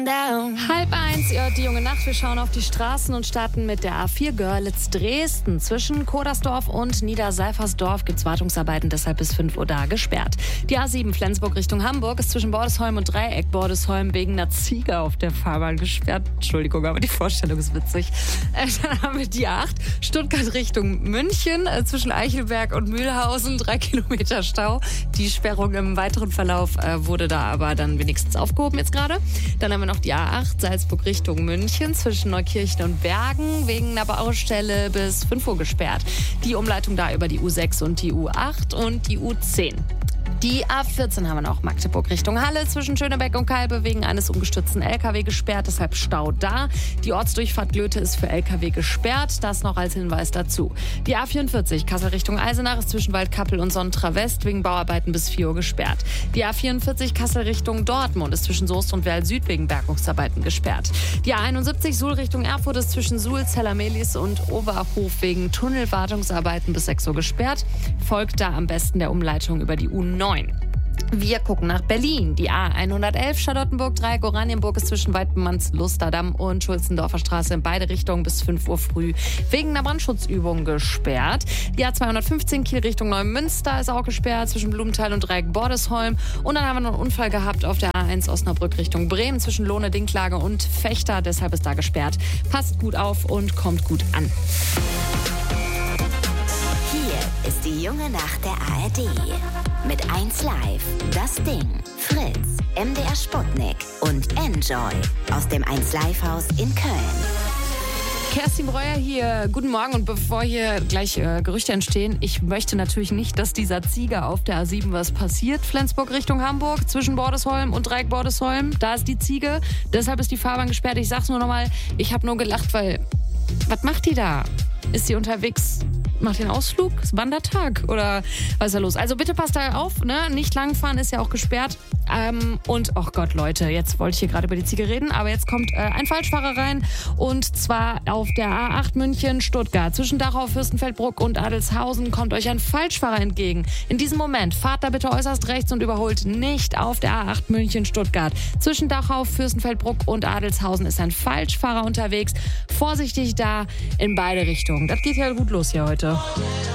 1:30, ihr hört die junge Nacht. Wir schauen auf die Straßen und starten mit der A4 Görlitz Dresden. Zwischen Kodersdorf und Niederseifersdorf gibt es Wartungsarbeiten, deshalb bis 5 Uhr da gesperrt. Die A7 Flensburg Richtung Hamburg ist zwischen Bordesholm und Dreieck Bordesholm wegen einer Ziege auf der Fahrbahn gesperrt. Entschuldigung, aber die Vorstellung ist witzig. Dann haben wir die A8 Stuttgart Richtung München zwischen Eichelberg und Mühlhausen, 3 Kilometer Stau. Die Sperrung im weiteren Verlauf wurde da aber dann wenigstens aufgehoben jetzt gerade. Dann haben wir noch die A8 Salzburg Richtung München zwischen Neukirchen und Bergen wegen einer Baustelle bis 5 Uhr gesperrt. Die Umleitung da über die U6 und die U8 und die U10. Die A14 haben wir noch, Magdeburg Richtung Halle, zwischen Schönebeck und Kalbe wegen eines umgestürzten LKW gesperrt, deshalb Stau da. Die Ortsdurchfahrt Glöte ist für LKW gesperrt, das noch als Hinweis dazu. Die A44 Kassel Richtung Eisenach ist zwischen Waldkappel und Sontra West wegen Bauarbeiten bis 4 Uhr gesperrt. Die A44 Kassel Richtung Dortmund ist zwischen Soest und Werl Süd wegen Bergungsarbeiten gesperrt. Die A71 Suhl Richtung Erfurt ist zwischen Suhl, Zellermelis und Oberhof wegen Tunnelwartungsarbeiten bis 6 Uhr gesperrt. Folgt da am besten der Umleitung über die U9. Wir gucken nach Berlin. Die A111 Charlottenburg-Dreieck Oranienburg ist zwischen Weidmanns-Lusterdamm und Schulzendorfer Straße in beide Richtungen bis 5 Uhr früh wegen einer Brandschutzübung gesperrt. Die A215 Kiel Richtung Neumünster ist auch gesperrt zwischen Blumenthal und Dreieck Bordesholm. Und dann haben wir noch einen Unfall gehabt auf der A1 Osnabrück Richtung Bremen zwischen Lohne, Dinklage und Fechter. Deshalb ist da gesperrt. Passt gut auf und kommt gut an. Hier ist die junge Nacht der ARD. Mit 1 Live, Das Ding, Fritz, MDR Sputnik und Enjoy aus dem 1 Live Haus in Köln. Kerstin Breuer hier, guten Morgen. Und bevor hier gleich Gerüchte entstehen, ich möchte natürlich nicht, dass dieser Ziege auf der A7 was passiert. Flensburg Richtung Hamburg, zwischen Bordesholm und Dreieck Bordesholm, da ist die Ziege. Deshalb ist die Fahrbahn gesperrt. Ich sag's nur nochmal, ich habe nur gelacht, weil, was macht die da? Ist sie unterwegs? Macht den Ausflug? Ist Wandertag? Oder was ist da los? Also bitte passt da auf, ne? Nicht langfahren, ist ja auch gesperrt. Und, oh Gott, Leute, jetzt wollte ich hier gerade über die Ziege reden, aber jetzt kommt ein Falschfahrer rein. Und zwar auf der A8 München-Stuttgart. Zwischen Dachau, Fürstenfeldbruck und Adelshausen kommt euch ein Falschfahrer entgegen. In diesem Moment fahrt da bitte äußerst rechts und überholt nicht auf der A8 München-Stuttgart. Zwischen Dachau, Fürstenfeldbruck und Adelshausen ist ein Falschfahrer unterwegs. Vorsichtig da in beide Richtungen. Das geht ja gut los hier heute.